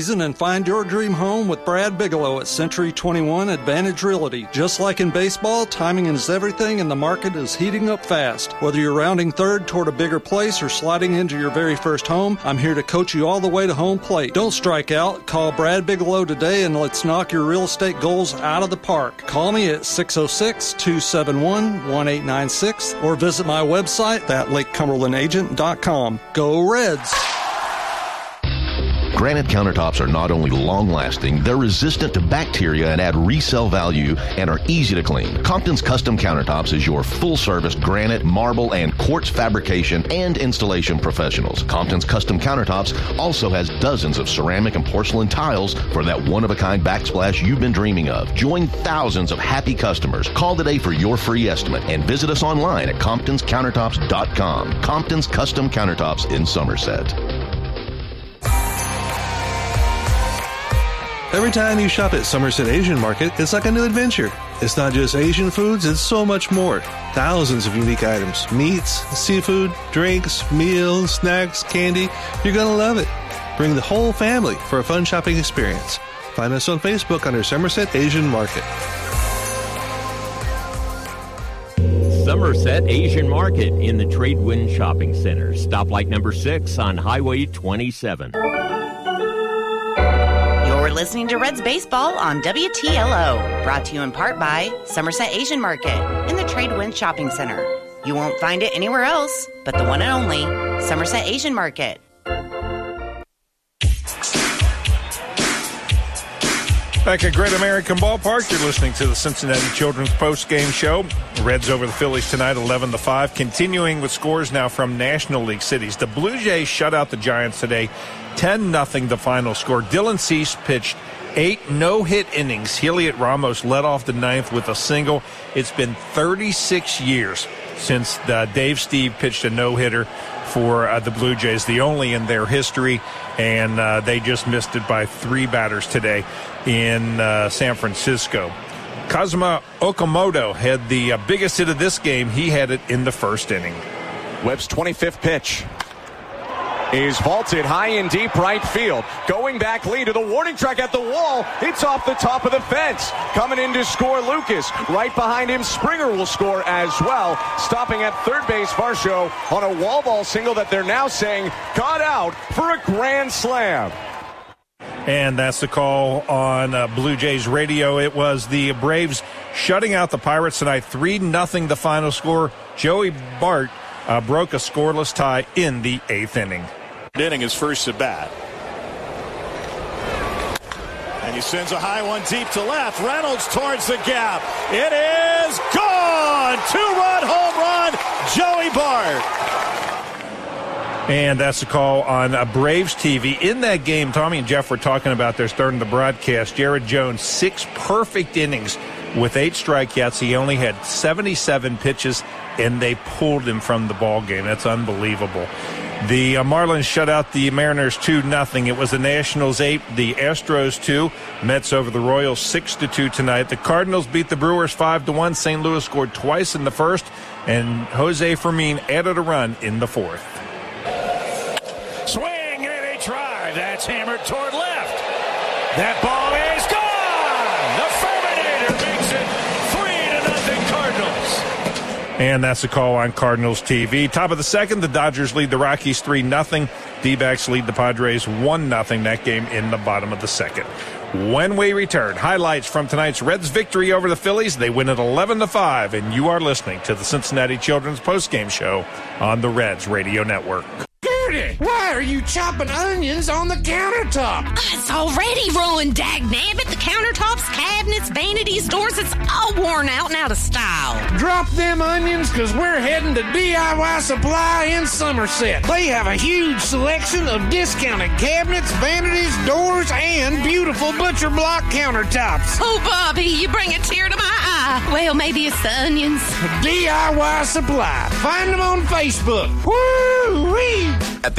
season and find your dream home with Brad Bigelow at Century 21 Advantage Realty. Just like in baseball, timing is everything and the market is heating up fast. Whether you're rounding third toward a bigger place or sliding into your very first home, I'm here to coach you all the way to home plate. Don't strike out. Call Brad Bigelow today and let's knock your real estate goals out of the park. Call me at 606-271-1896 or visit my website at LakeCumberlandAgent.com. Go Reds! Granite countertops are not only long-lasting, they're resistant to bacteria and add resale value and are easy to clean. Compton's Custom Countertops is your full-service granite, marble, and quartz fabrication and installation professionals. Compton's Custom Countertops also has dozens of ceramic and porcelain tiles for that one-of-a-kind backsplash you've been dreaming of. Join thousands of happy customers. Call today for your free estimate and visit us online at ComptonsCountertops.com. Compton's Custom Countertops in Somerset. Every time you shop at Somerset Asian Market, it's like a new adventure. It's not just Asian foods, it's so much more. Thousands of unique items, meats, seafood, drinks, meals, snacks, candy. You're going to love it. Bring the whole family for a fun shopping experience. Find us on Facebook under Somerset Asian Market. Somerset Asian Market in the Tradewind Shopping Center. Stoplight number 6 on Highway 27. You're listening to Reds Baseball on WTLO, brought to you in part by Somerset Asian Market in the Tradewind Shopping Center. You won't find it anywhere else but the one and only Somerset Asian Market. Back at Great American Ballpark, you're listening to the Cincinnati Children's Post-Game Show. Reds over the Phillies tonight, 11-5. Continuing with scores now from National League cities. The Blue Jays shut out the Giants today, 10-0 the final score. Dylan Cease pitched 8 no-hit innings. Heliot Ramos led off the ninth with a single. It's been 36 years since Dave Steve pitched a no-hitter for the Blue Jays, the only in their history, and they just missed it by 3 batters today in San Francisco. Kazuma Okamoto had the biggest hit of this game. He had it in the first inning. Webb's 25th pitch is vaulted high in deep right field. Going back lead to the warning track at the wall. It's off the top of the fence. Coming in to score Lucas. Right behind him, Springer will score as well. Stopping at third base, Varsho on a wall ball single that they're now saying got out for a grand slam. And that's the call on Blue Jays radio. It was the Braves shutting out the Pirates tonight, 3-0 the final score. Joey Bart broke a scoreless tie in the 8th inning. Inning his first at bat. And he sends a high one deep to left. Reynolds towards the gap. It is gone! 2-run home run, Joey Bart. And that's the call on Braves TV. In that game, Tommy and Jeff were talking about there starting the broadcast. Jared Jones, 6 perfect innings with 8 strikeouts. He only had 77 pitches, and they pulled him from the ball game. That's unbelievable. The Marlins shut out the Mariners 2-0. It was the Nationals 8, the Astros 2. Mets over the Royals 6-2 tonight. The Cardinals beat the Brewers 5-1. St. Louis scored twice in the first, and Jose Fermin added a run in the 4th. Swing and a drive. That's hammered toward left. That ball is gone. The Ferminator makes it 3-0 Cardinals. And that's the call on Cardinals TV. Top of the second, the Dodgers lead the Rockies 3-0. D-backs lead the Padres 1-0. That game in the bottom of the second. When we return, highlights from tonight's Reds victory over the Phillies. They win at 11-5, and you are listening to the Cincinnati Children's Postgame Show on the Reds Radio Network. Why are you chopping onions on the countertop? It's already ruined, dagnabbit. The countertops, cabinets, vanities, doors, it's all worn out and out of style. Drop them onions, because we're heading to DIY Supply in Somerset. They have a huge selection of discounted cabinets, vanities, doors, and beautiful butcher block countertops. Oh, Bobby, you bring a tear to my eye. Well, maybe it's the onions. DIY Supply. Find them on Facebook. Woo-wee! At the UPS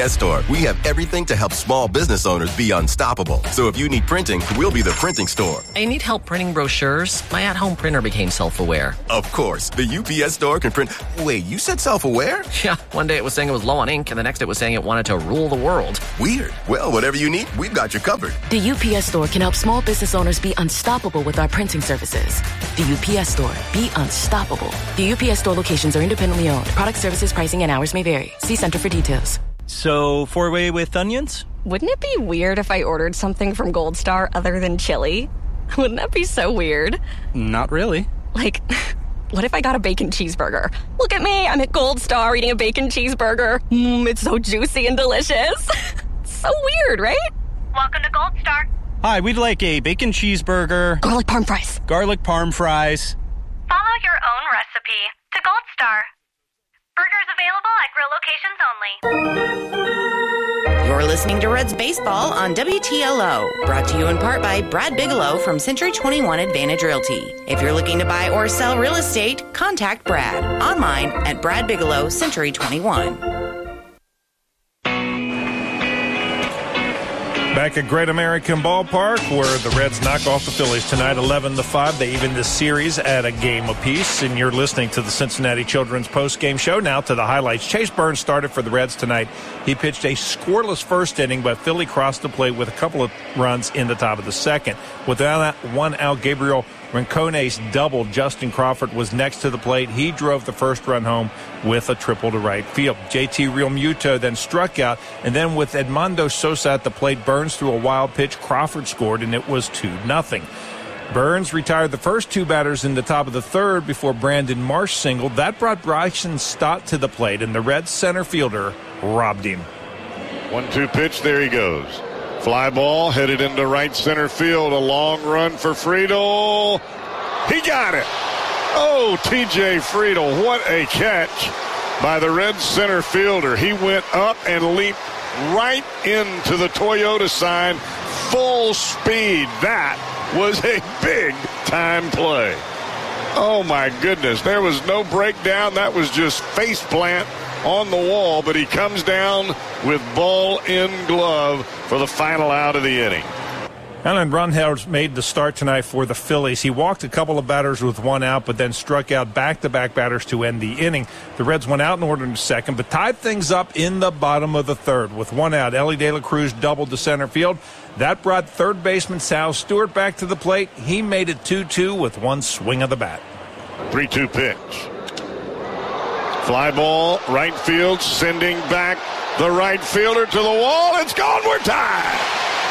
UPS Store, we have everything to help small business owners be unstoppable. So if you need printing, we'll be the printing store. I need help printing brochures. My at-home printer became self-aware. Of course, the UPS Store can print... Wait, you said self-aware? Yeah, one day it was saying it was low on ink, and the next it was saying it wanted to rule the world. Weird. Well, whatever you need, we've got you covered. The UPS Store can help small business owners be unstoppable with our printing services. The UPS Store. Be unstoppable. The UPS Store locations are independently owned. Product, services, pricing, and hours may vary. See Center for details. So, 4-way with onions? Wouldn't it be weird if I ordered something from Gold Star other than chili? Wouldn't that be so weird? Not really. Like, what if I got a bacon cheeseburger? Look at me, I'm at Gold Star eating a bacon cheeseburger. It's so juicy and delicious. So weird, right? Welcome to Gold Star. Hi, we'd like a bacon cheeseburger. Garlic parm fries. Garlic parm fries. Follow your own recipe to Gold Star. Burgers available at grill locations only. You're listening to Reds Baseball on WTLO, brought to you in part by Brad Bigelow from Century 21 Advantage Realty. If you're looking to buy or sell real estate, contact Brad online at Brad Bigelow Century 21. Back at Great American Ballpark, where the Reds knock off the Phillies tonight, 11-5. They even this series at a game apiece. And you're listening to the Cincinnati Children's postgame show. Now to the highlights. Chase Burns started for the Reds tonight. He pitched a scoreless first inning, but Philly crossed the plate with a couple of runs in the top of the second. Without one out, Gabriel Rincones doubled. Justin Crawford was next to the plate. He drove the first run home with a triple to right field. JT Realmuto then struck out, and then with Edmundo Sosa at the plate, Burns threw a wild pitch. Crawford scored, and it was 2-0. Burns retired the first two batters in the top of the third before Brandon Marsh singled. That brought Bryson Stott to the plate, and the Reds center fielder robbed him. 1-2 pitch. There he goes. Fly ball headed into right center field. A long run for Friedel. He got it. Oh, TJ Friedel. What a catch by the Reds center fielder. He went up and leaped right into the Toyota sign. Full speed. That was a big time play. Oh, my goodness. There was no breakdown. That was just face plant on the wall, but he comes down with ball in glove for the final out of the inning. Alan Brunheld made the start tonight for the Phillies. He walked a couple of batters with one out, but then struck out back-to-back batters to end the inning. The Reds went out in order in second, but tied things up in the bottom of the third. With one out, Elly De La Cruz doubled to center field. That brought third baseman Sal Stewart back to the plate. He made it 2-2 with one swing of the bat. 3-2 pitch. Fly ball, right field, sending back the right fielder to the wall. It's gone. We're tied.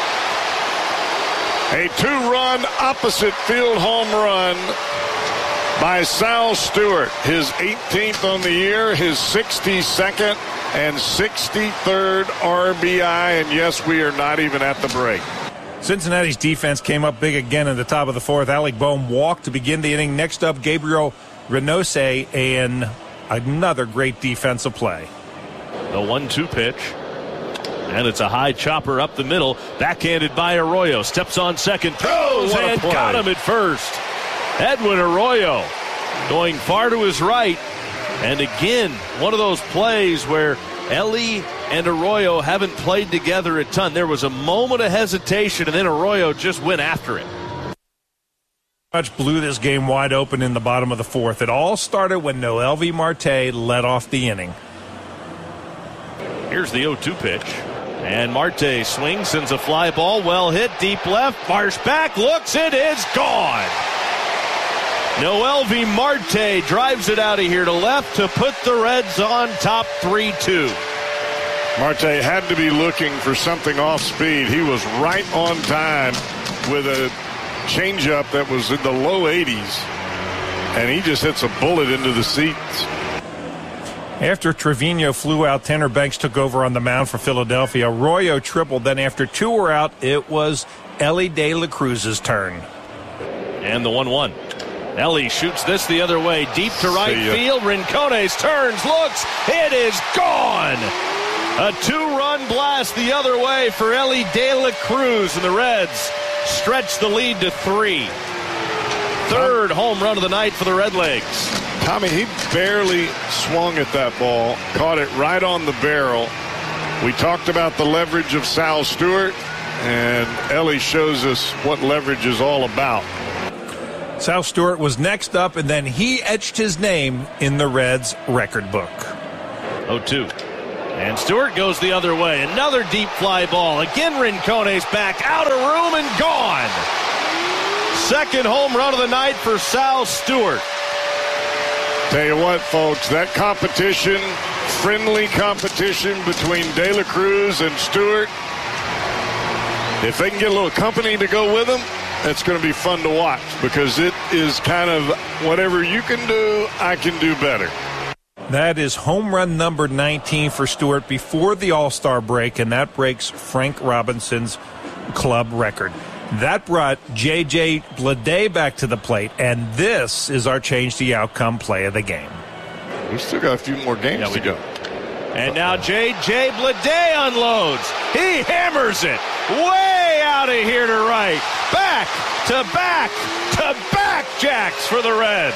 A two-run opposite field home run by Sal Stewart. His 18th on the year, his 62nd and 63rd RBI. And yes, we are not even at the break. Cincinnati's defense came up big again in the top of the fourth. Alec Boehm walked to begin the inning. Next up, Gabriel Rincones, and another great defensive play. The 1-2 pitch. And it's a high chopper up the middle. Backhanded by Arroyo. Steps on second. Throws and got him at first. Edwin Arroyo going far to his right. And again, one of those plays where Elly and Arroyo haven't played together a ton. There was a moment of hesitation, and then Arroyo just went after it. Much blew this game wide open in the bottom of the fourth. It all started when Noelvi Marte led off the inning. Here's the 0-2 pitch. And Marte swings, sends a fly ball, well hit, deep left. Marsh back, looks, it is gone. Noelvi Marte drives it out of here to left to put the Reds on top 3-2. Marte had to be looking for something off speed. He was right on time with a changeup that was in the low 80s. And he just hits a bullet into the seats. After Trevino flew out, Tanner Banks took over on the mound for Philadelphia. Arroyo tripled. Then after two were out, it was Elly De La Cruz's turn. And the 1-1. Elly shoots this the other way, deep to right field. Rincones turns, looks, it is gone. A two-run blast the other way for Elly De La Cruz, and the Reds stretch the lead to 3. Third home run of the night for the Redlegs. Tommy, he barely swung at that ball, caught it right on the barrel, We talked about the leverage of Sal Stewart, and Ellie shows us what leverage is all about. Sal Stewart was next up, and then he etched his name in the Reds record book. 0-2. And Stewart goes the other way. Another deep fly ball. Again, Rincone's back. Out of room and gone. Second home run of the night for Sal Stewart. Tell you what, folks, that competition, friendly competition between De La Cruz and Stewart, if they can get a little company to go with them, it's going to be fun to watch, because it is kind of whatever you can do, I can do better. That is home run number 19 for Stewart before the All-Star break, and that breaks Frank Robinson's club record. That brought J.J. Bleday back to the plate, and this is our change the outcome play of the game. We've still got a few more games to go. And now J.J. Bleday unloads. He hammers it way out of here to right. Back to back to back jacks for the Reds.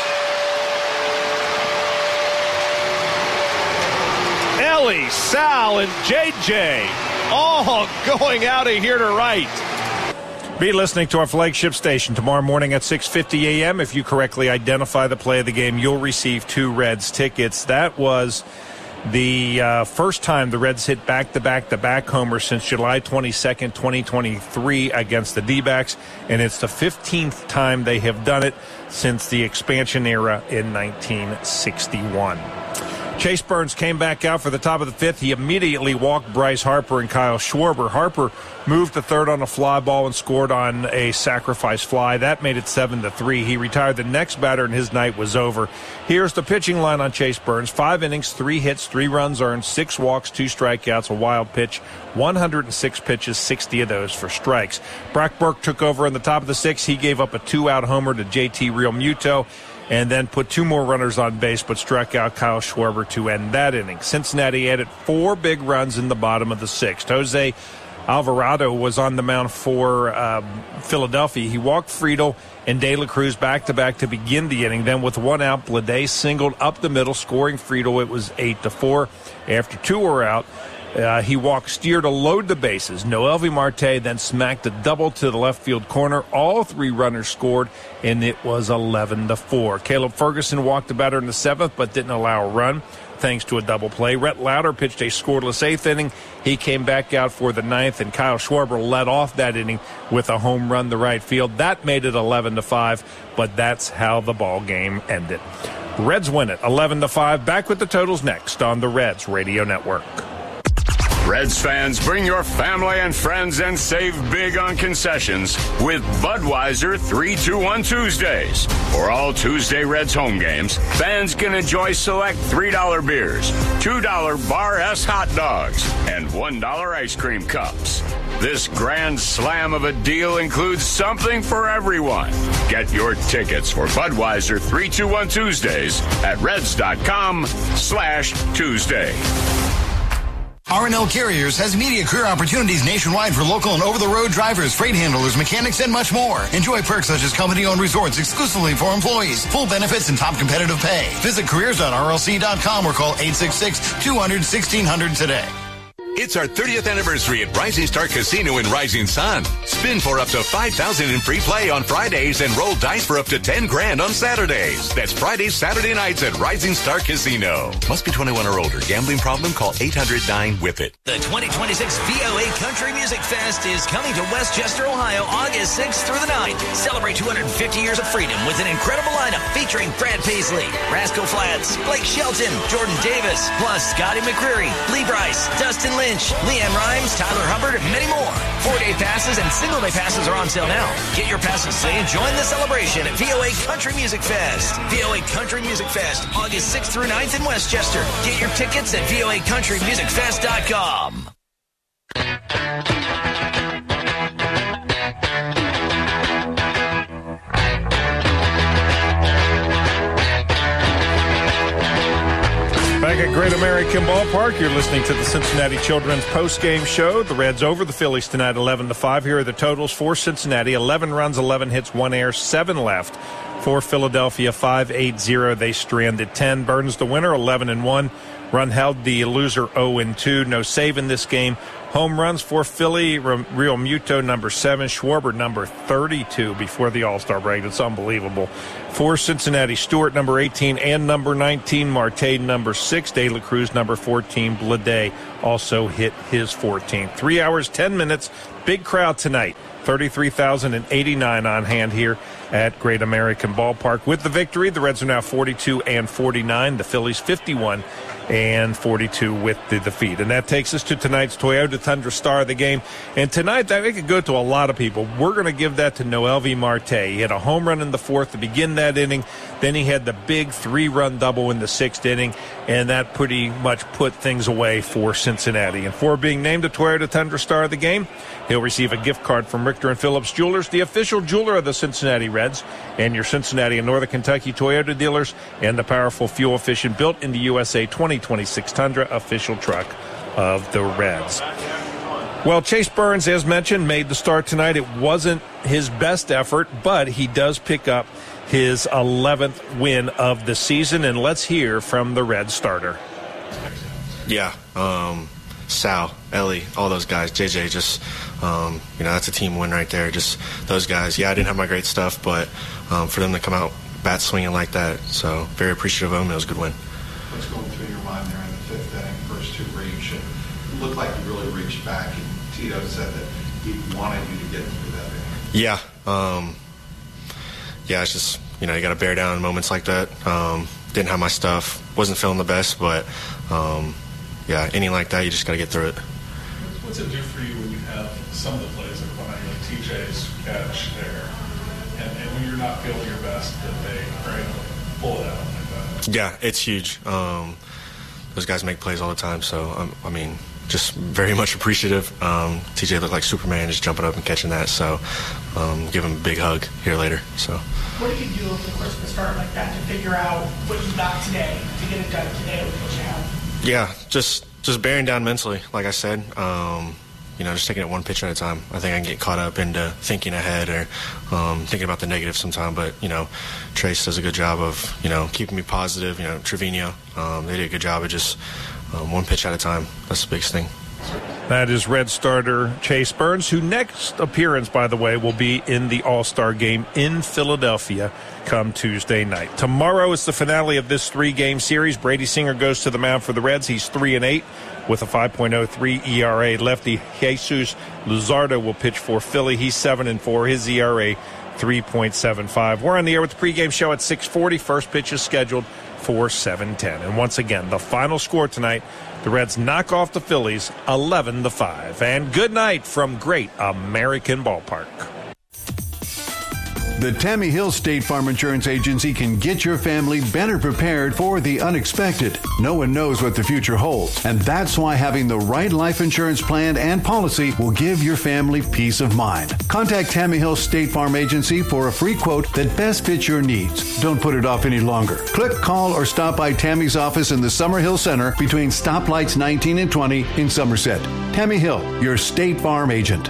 Ellie, Sal, and J.J. all going out of here to right. Be listening to our flagship station tomorrow morning at 6:50 a.m. If you correctly identify the play of the game, you'll receive 2 Reds tickets. That was the first time the Reds hit back-to-back homers since July 22nd, 2023 against the D-backs, and it's the 15th time they have done it since the expansion era in 1961. Chase Burns came back out for the top of the 5th. He immediately walked Bryce Harper and Kyle Schwarber. Harper moved to third on a fly ball and scored on a sacrifice fly. That made it 7-3. He retired the next batter, and his night was over. Here's the pitching line on Chase Burns. 5 innings, 3 hits, 3 runs earned, 6 walks, 2 strikeouts, a wild pitch, 106 pitches, 60 of those for strikes. Brock Burke took over in the top of the 6th. He gave up a 2-out homer to JT Realmuto, and then put 2 more runners on base, but struck out Kyle Schwarber to end that inning. Cincinnati added 4 big runs in the bottom of the 6th. Jose Alvarado was on the mound for Philadelphia. He walked Friedel and De La Cruz back-to-back to begin the inning. Then with 1 out, Bleday singled up the middle, scoring Friedel. It was 8-4. After 2 were out, he walked Steer to load the bases. Noelvi Marte then smacked a double to the left field corner. All 3 runners scored, and it was 11-4. Caleb Ferguson walked the batter in the 7th, but didn't allow a run thanks to a double play. Rhett Lauder pitched a scoreless 8th inning. He came back out for the 9th, and Kyle Schwarber led off that inning with a home run to right field. That made it 11-5, but that's how the ball game ended. Reds win it 11-5. Back with the totals next on the Reds Radio Network. Reds fans, bring your family and friends and save big on concessions with Budweiser 3-2-1 Tuesdays. For all Tuesday Reds home games, fans can enjoy select $3 beers, $2 Bar S hot dogs, and $1 ice cream cups. This grand slam of a deal includes something for everyone. Get your tickets for Budweiser 3-2-1 Tuesdays at Reds.com/Tuesday. R&L Carriers has immediate career opportunities nationwide for local and over-the-road drivers, freight handlers, mechanics, and much more. Enjoy perks such as company-owned resorts exclusively for employees, full benefits, and top competitive pay. Visit careers.rlc.com or call 866-200-1600 today. It's our 30th anniversary at Rising Star Casino in Rising Sun. Spin for up to $5,000 in free play on Fridays and roll dice for up to $10,000 on Saturdays. That's Fridays, Saturday nights at Rising Star Casino. Must be 21 or older. Gambling problem? Call 800-9-WHIP-IT. The 2026 VOA Country Music Fest is coming to Westchester, Ohio, August 6th through the 9th. Celebrate 250 years of freedom with an incredible lineup featuring Brad Paisley, Rascal Flatts, Blake Shelton, Jordan Davis, plus Scotty McCreery, Lee Brice, Dustin Lynch, Leanne Rimes, Tyler Hubbard, and many more. 4-day passes and single-day passes are on sale now. Get your passes today and join the celebration at VOA Country Music Fest. VOA Country Music Fest, August 6th through 9th in Westchester. Get your tickets at voacountrymusicfest.com. Back at Great American Ballpark, you're listening to the Cincinnati Children's Post-Game Show. The Reds over the Phillies tonight, 11-5. Here are the totals for Cincinnati: 11 runs, 11 hits, 1 error, 7 left. For Philadelphia, 5-8-0. They stranded 10. Burns the winner, 11-1. Run held the loser 0-2. No save in this game. Home runs for Philly, Real Muto, number 7, Schwarber, number 32 before the All-Star break. It's unbelievable. For Cincinnati, Stewart, number 18, and number 19, Marte, number 6, De La Cruz, number 14, Blade also hit his 14th. 3 hours, 10 minutes, big crowd tonight. 33,089 on hand here at Great American Ballpark. With the victory, the Reds are now 42-49. The Phillies 51-42 with the defeat. And that takes us to tonight's Toyota Tundra star of the game. And tonight, that could go to a lot of people. We're going to give that to Noelvi Marte. He had a home run in the 4th to begin that inning. Then he had the big 3-run double in the 6th inning. And that pretty much put things away for Cincinnati. And for being named a Toyota Tundra star of the game, he'll receive a gift card from Richter and Phillips Jewelers, the official jeweler of the Cincinnati Reds, and your Cincinnati and Northern Kentucky Toyota dealers, and the powerful, fuel-efficient, built in the USA 2026 Tundra official truck of the Reds. Well, Chase Burns, as mentioned, made the start tonight. It wasn't his best effort, but he does pick up his 11th win of the season, and let's hear from the Reds starter. Yeah, Sal, Ellie, all those guys, JJ, just, that's a team win right there. Just those guys. Yeah, I didn't have my great stuff, but for them to come out bat swinging like that, so very appreciative of them. It was a good win. What's going through your mind there in the 5th inning, first 2 reach? It looked like you really reached back, and Tito said that he wanted you to get through that inning. Yeah, it's just, you got to bear down in moments like that. Didn't have my stuff, wasn't feeling the best, but inning like that, you just got to get through it. What's it do for you when you have some of the plays that are behind you, like TJ's catch there, and when you're not feeling your best, that they are able to pull it out like that? Yeah, it's huge. Those guys make plays all the time, so, just very much appreciative. TJ looked like Superman just jumping up and catching that, so give him a big hug here later. So. What do you do over the course of a start like that to figure out what you got today, to get it done today with what you have? Yeah, just bearing down mentally, like I said. Just taking it one pitch at a time. I think I can get caught up into thinking ahead or thinking about the negative sometime. But, Trace does a good job of, keeping me positive. Trevino, they did a good job of just one pitch at a time. That's the biggest thing. That is Red starter Chase Burns, whose next appearance, by the way, will be in the All-Star game in Philadelphia come Tuesday night. Tomorrow is the finale of this 3-game series. Brady Singer goes to the mound for the Reds. He's 3-8 with a 5.03 ERA. Lefty Jesus Luzardo will pitch for Philly. He's 7-4. His ERA 3.75. We're on the air with the pregame show at 6:40. First pitch is scheduled for 7:10. And once again, the final score tonight, the Reds knock off the Phillies 11-5. And good night from Great American Ballpark. The Tammy Hill State Farm Insurance Agency can get your family better prepared for the unexpected. No one knows what the future holds, and that's why having the right life insurance plan and policy will give your family peace of mind. Contact Tammy Hill State Farm Agency for a free quote that best fits your needs. Don't put it off any longer. Click, call, or stop by Tammy's office in the Summerhill Center between stoplights 19 and 20 in Somerset. Tammy Hill, your State Farm agent.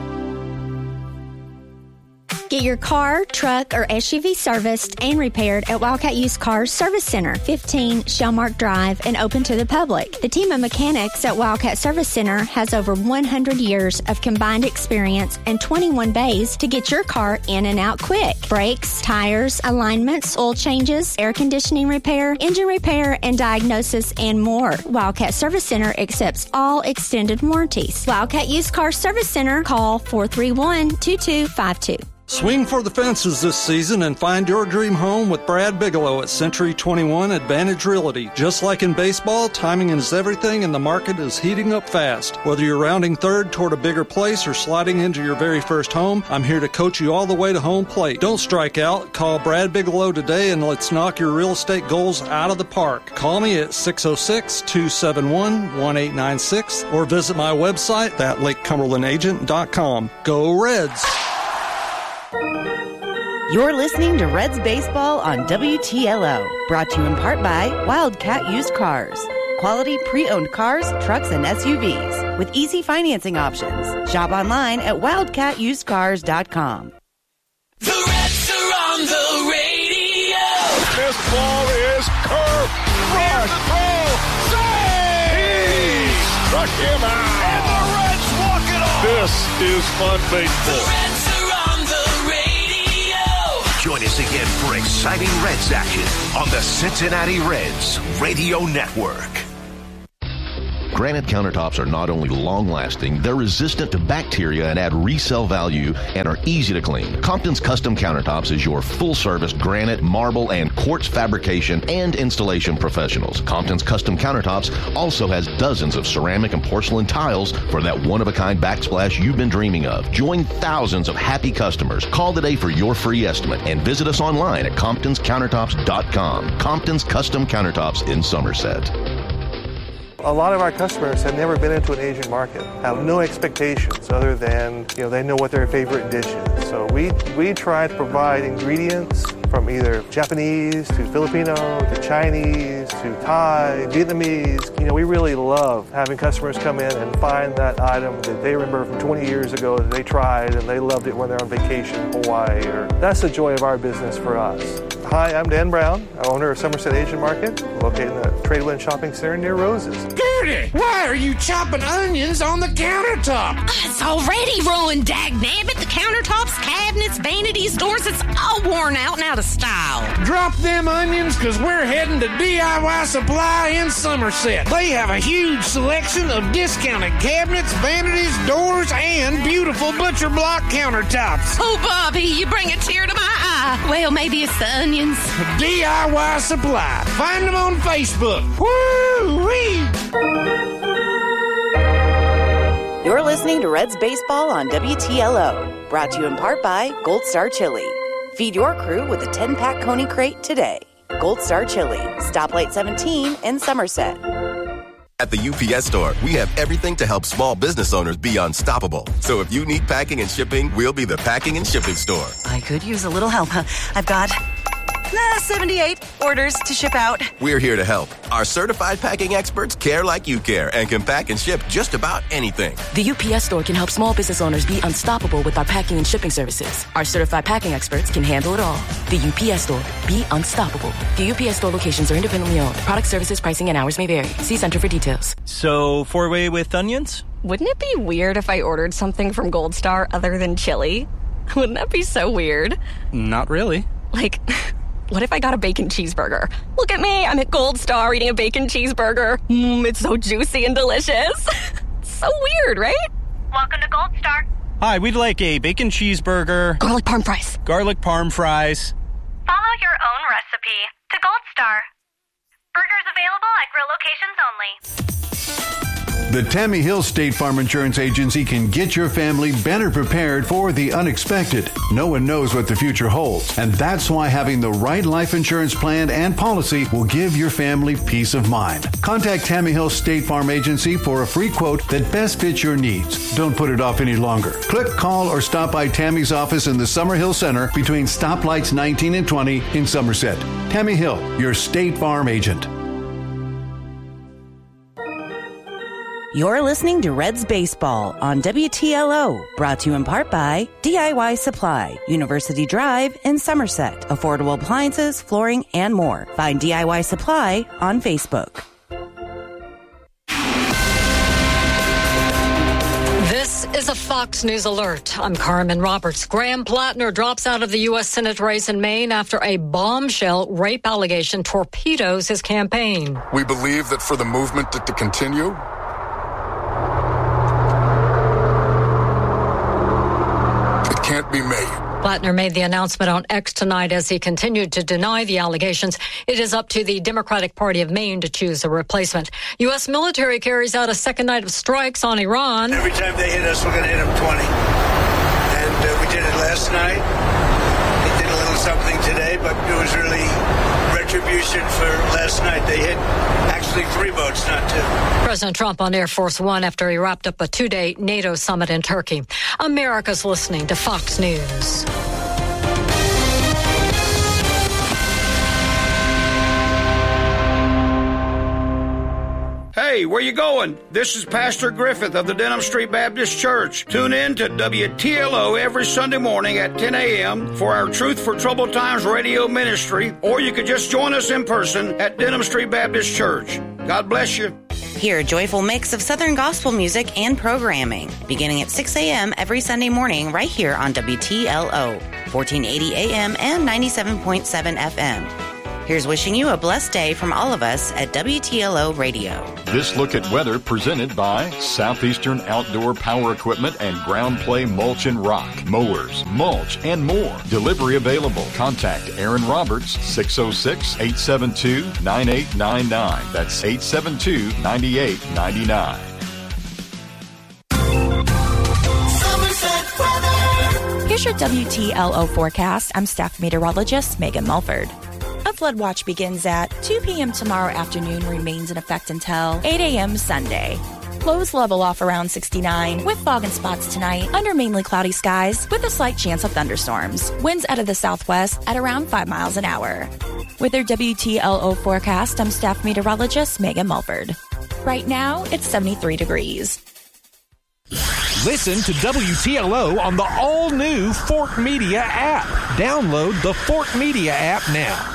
Get your car, truck, or SUV serviced and repaired at Wildcat Used Cars Service Center, 15 Shellmark Drive, and open to the public. The team of mechanics at Wildcat Service Center has over 100 years of combined experience and 21 bays to get your car in and out quick. Brakes, tires, alignments, oil changes, air conditioning repair, engine repair, and diagnosis, and more. Wildcat Service Center accepts all extended warranties. Wildcat Used Cars Service Center, call 431-2252. Swing for the fences this season and find your dream home with Brad Bigelow at Century 21 Advantage Realty. Just like in baseball, timing is everything and the market is heating up fast. Whether you're rounding third toward a bigger place or sliding into your very first home, I'm here to coach you all the way to home plate. Don't strike out. Call Brad Bigelow today and let's knock your real estate goals out of the park. Call me at 606-271-1896 or visit my website at LakeCumberlandAgent.com. Go Reds! You're listening to Reds Baseball on WTLO, brought to you in part by Wildcat Used Cars. Quality pre-owned cars, trucks, and SUVs with easy financing options. Shop online at wildcatusedcars.com. The Reds are on the radio. This ball is curved. Rush. Throw. Save! Struck him out. And the Reds walk it off. This is fun baseball. The Reds are on the radio. Join us again for exciting Reds action on the Cincinnati Reds Radio Network. Granite countertops are not only long-lasting, they're resistant to bacteria and add resale value and are easy to clean. Compton's Custom Countertops is your full-service granite, marble, and quartz fabrication and installation professionals. Compton's Custom Countertops also has dozens of ceramic and porcelain tiles for that one-of-a-kind backsplash you've been dreaming of. Join thousands of happy customers. Call today for your free estimate and visit us online at comptonscountertops.com. Compton's Custom Countertops in Somerset. A lot of our customers have never been into an Asian market, have no expectations other than, they know what their favorite dish is. So we try to provide ingredients from either Japanese to Filipino to Chinese to Thai, Vietnamese. We really love having customers come in and find that item that they remember from 20 years ago that they tried and they loved it when they're on vacation in Hawaii. That's the joy of our business for us. Hi, I'm Dan Brown, owner of Somerset Asian Market, located in the Tradewind Shopping Center near Roses. Gertie, why are you chopping onions on the countertop? It's already ruined, dagnabbit. The countertops, cabinets, vanities, doors, it's all worn out and out of style. Drop them onions, because we're heading to DIY Supply in Somerset. They have a huge selection of discounted cabinets, vanities, doors, and beautiful butcher block countertops. Oh, Bobby, you bring a tear to my eye. Well, maybe it's the onions. DIY Supply. Find them on Facebook. Woo-wee! You're listening to Reds Baseball on WTLO. Brought to you in part by Gold Star Chili. Feed your crew with a 10-pack Coney Crate today. Gold Star Chili. Stoplight 17 in Somerset. At the UPS Store, we have everything to help small business owners be unstoppable. So if you need packing and shipping, we'll be the packing and shipping store. I could use a little help. I've got 78 orders to ship out. We're here to help. Our certified packing experts care like you care and can pack and ship just about anything. The UPS Store can help small business owners be unstoppable with our packing and shipping services. Our certified packing experts can handle it all. The UPS Store. Be unstoppable. The UPS Store locations are independently owned. Product services, pricing, and hours may vary. See Center for details. So, 4-way with onions? Wouldn't it be weird if I ordered something from Gold Star other than chili? Wouldn't that be so weird? Not really. Like, what if I got a bacon cheeseburger? Look at me, I'm at Gold Star eating a bacon cheeseburger. It's so juicy and delicious. So weird, right? Welcome to Gold Star. Hi, we'd like a bacon cheeseburger. Garlic parm fries. Garlic parm fries. Follow your own recipe to Gold Star. Burgers available at grill locations only. The Tammy Hill State Farm Insurance Agency can get your family better prepared for the unexpected. No one knows what the future holds, and that's why having the right life insurance plan and policy will give your family peace of mind. Contact Tammy Hill State Farm Agency for a free quote that best fits your needs. Don't put it off any longer. Click, call, or stop by Tammy's office in the Summerhill Center between stoplights 19 and 20 in Somerset. Tammy Hill, your State Farm agent. You're listening to Reds Baseball on WTLO, brought to you in part by DIY Supply, University Drive in Somerset. Affordable appliances, flooring, and more. Find DIY Supply on Facebook. This is a Fox News alert. I'm Carmen Roberts. Graham Plattner drops out of the U.S. Senate race in Maine after a bombshell rape allegation torpedoes his campaign. We believe that for the movement to continue, it can't be made. Plattner made the announcement on X tonight as he continued to deny the allegations. It is up to the Democratic Party of Maine to choose a replacement. U.S. military carries out a second night of strikes on Iran. Every time they hit us, we're going to hit them 20. And we did it last night. They did a little something today, but it was really retribution for last night. They hit actually 3 boats, not 2. President Trump on Air Force One after he wrapped up a 2-day NATO summit in Turkey. America's listening to Fox News. Hey, where you going? This is Pastor Griffith of the Denham Street Baptist Church. Tune in to WTLO every Sunday morning at 10 a.m. for our Truth for Troubled Times radio ministry, or you could just join us in person at Denham Street Baptist Church. God bless you. Hear a joyful mix of Southern gospel music and programming, beginning at 6 a.m. every Sunday morning right here on WTLO, 1480 AM and 97.7 FM. Here's wishing you a blessed day from all of us at WTLO Radio. This look at weather presented by Southeastern Outdoor Power Equipment and Ground Play Mulch and Rock, mowers, mulch, and more. Delivery available. Contact Aaron Roberts, 606-872-9899. That's 872-9899. Here's your WTLO forecast. I'm staff meteorologist Megan Mulford. A flood watch begins at 2 p.m. tomorrow afternoon, remains in effect until 8 a.m. Sunday. Lows level off around 69 with fog and spots tonight under mainly cloudy skies with a slight chance of thunderstorms. Winds out of the southwest at around 5 miles an hour. With your WTLO forecast, I'm staff meteorologist Megan Mulford. Right now, it's 73 degrees. Listen to WTLO on the all-new Fort Media app. Download the Fort Media app now.